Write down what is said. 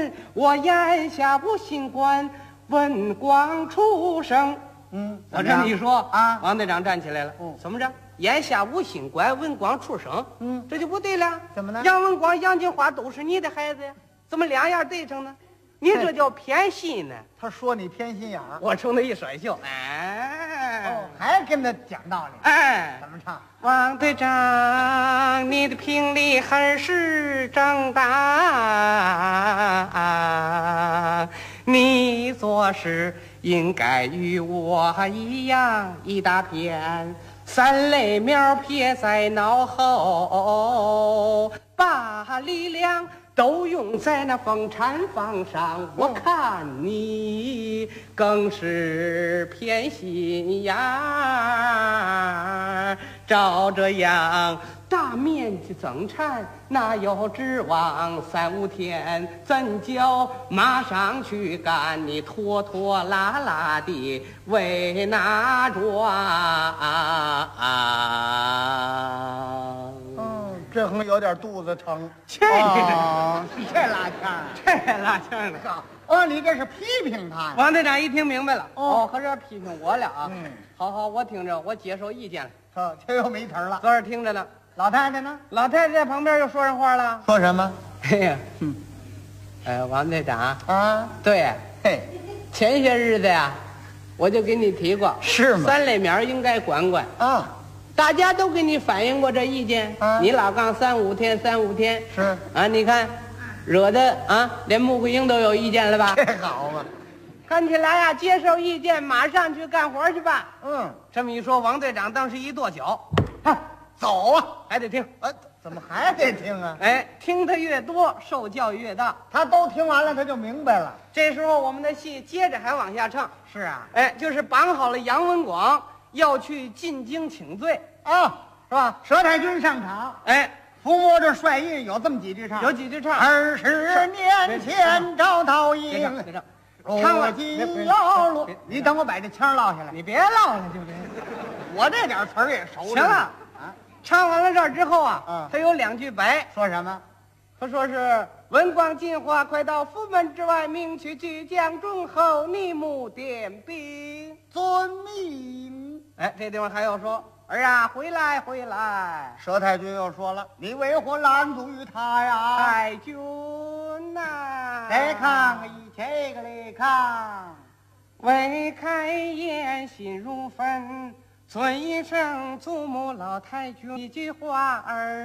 我眼下无心管文光出生。我这么一说啊， 王队长站起来了。怎么着？眼下无心管文光出生。这就不对了。 怎么呢？ 杨文光、杨金花都是你的孩子呀，怎么两样对上呢？你这叫偏心呢。 他说你偏心眼儿， 我冲他一甩袖，哎， 还跟他讲道理。 哎， 怎么唱？ 王队长，你的评理还是正当，你做事应该与我一样，一大片三类苗撇在脑后，把力量都用在那风产房上。我看你更是偏心眼儿，照这样大面积增产，哪有指望3、5天怎叫马上去干？你拖拖拉拉的为哪桩？ 这横有点肚子疼。 这这拉腔， 这拉腔的。 哦，你这是批评他呀？ 王队长一听明白了，合着批评我了啊！好，我听着，我接受意见了。 这又没词儿了。 昨儿听着呢， 老太太呢？ 老太太在旁边又说上话了。 说什么？ 哎呀，王队长啊， 对， 嘿， 前些日子呀，我就给你提过， 是吗 3类苗应该管管。 啊， 大家都给你反映过这意见，你老杠3、5天，3、5天是啊，你看，惹得啊，连穆桂英都有意见了吧？ 这好嘛。 看起来呀，接受意见，马上去干活去吧。这么一说，王队长当时一跺脚， 走啊！ 还得听。 怎么还得听啊？ 哎，听他越多，受教育越大。 他都听完了，他就明白了。 这时候我们的戏接着还往下唱。 是啊， 哎，就是绑好了杨文广要去进京请罪啊， 是吧？ 佘太君上场， 哎， 伏魔这帅印有这么几句唱， 有几句唱。 20年前招桃别营， 唱，唱了如今要落。你等我把这腔落下来， 你别唠了，就这。 我这点词儿也熟。 行了， 啊， 唱完了这儿之后啊，他有2句白， 说什么？ 他说是文广进化，快到府门之外，命去巨将忠厚，逆目点兵。 遵命。 哎，这地方还要说儿啊，回来回来。 佘太君又说了，你为何拦阻于他呀？ 太君呐， 再看这个来看， 未开言心如焚，尊一声祖母老太君一句话儿。